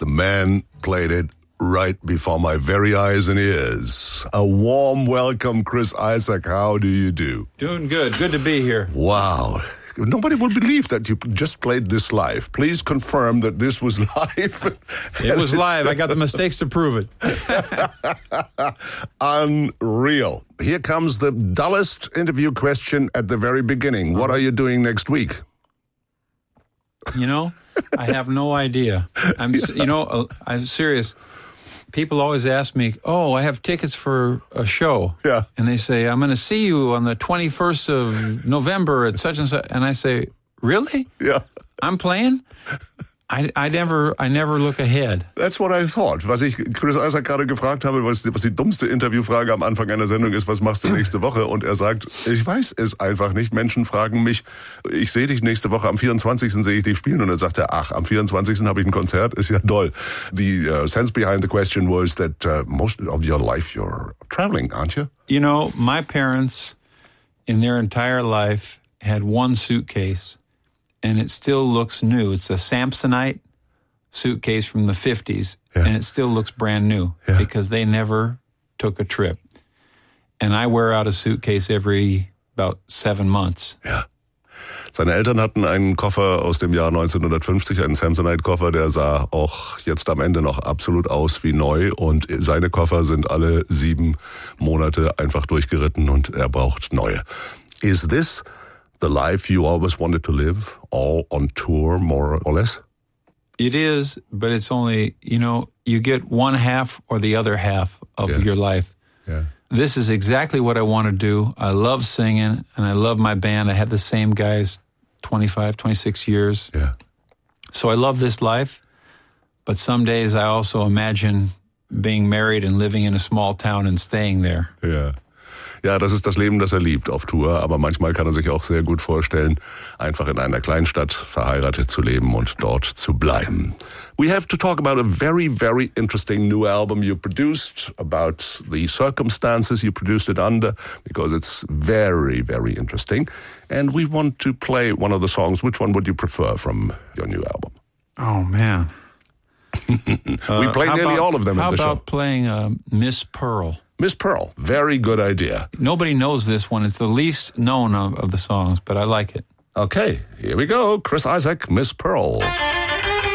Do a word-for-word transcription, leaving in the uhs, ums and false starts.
The man played it right before my very eyes and ears. A warm welcome, Chris Isaak. How do you do? Doing good. Good to be here. Wow. Nobody would believe that you just played this live. Please confirm that this was live. It was live. I got the mistakes to prove it. Unreal. Here comes the dullest interview question at the very beginning. What are you doing next week? You know, I have no idea. I'm, yeah. You know, I'm serious. People always ask me, oh, I have tickets for a show. Yeah. And they say, I'm going to see you on the twenty-first of November at such and such. And I say, really? Yeah. I'm playing? I, I never I never look ahead. That's what I thought. Was ich Chris Isaak gerade gefragt habe, was, was die dummste Interviewfrage am Anfang einer Sendung ist, was machst du nächste Woche? Und er sagt, ich weiß es einfach nicht. Menschen fragen mich, ich sehe dich nächste Woche, am vierundzwanzigsten sehe ich dich spielen. Und dann sagt er, ach, am vierundzwanzigsten habe ich ein Konzert, ist ja toll. The uh, sense behind the question was that uh, most of your life you're traveling, aren't you? You know, my parents, in their entire life, had one suitcase. And it still looks new. It's a Samsonite suitcase from the fifties, yeah. And it still looks brand new, yeah. Because they never took a trip. And I wear out a suitcase every about seven months. Ja. Seine Eltern hatten einen Koffer aus dem Jahr neunzehnhundertfünfzig, einen Samsonite-Koffer, der sah auch jetzt am Ende noch absolut aus wie neu. Und seine Koffer sind alle sieben Monate einfach durchgeritten und er braucht neue. Is this the life you always wanted to live, all on tour, more or less? It is, but it's only, you know, you get one half or the other half of yeah. your life. Yeah. This is exactly what I want to do. I love singing, and I love my band. I had the same guys twenty-five, twenty-six years. Yeah. So I love this life, but some days I also imagine being married and living in a small town and staying there. Yeah. Ja, das ist das Leben, das er liebt auf Tour, aber manchmal kann er sich auch sehr gut vorstellen, einfach in einer Kleinstadt verheiratet zu leben und dort zu bleiben. We have to talk about a very, very interesting new album you produced, about the circumstances you produced it under, because it's very, very interesting. And we want to play one of the songs. Which one would you prefer from your new album? Oh, man. we play uh, nearly about, all of them in the show. How about playing uh, Miss Pearl? Miss Pearl, very good idea. Nobody knows this one. It's the least known of, of the songs, but I like it. Okay, here we go. Chris Isaak, Miss Pearl.